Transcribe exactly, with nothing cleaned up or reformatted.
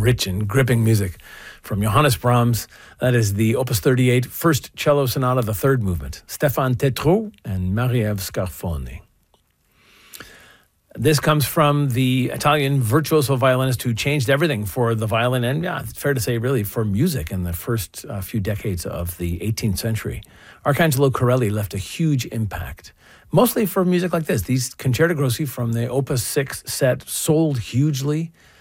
rich and gripping music from Johannes Brahms. That is the Opus thirty-eight First Cello Sonata, the third movement. Stéphane Tétrault and Marie-Ève Scarfoni. This comes from the Italian virtuoso violinist who changed everything for the violin and, yeah, it's fair to say, really, for music in the first uh, few decades of the eighteenth century. Arcangelo Corelli left a huge impact, mostly for music like this. These Concerto Grossi from the Opus six set sold hugely.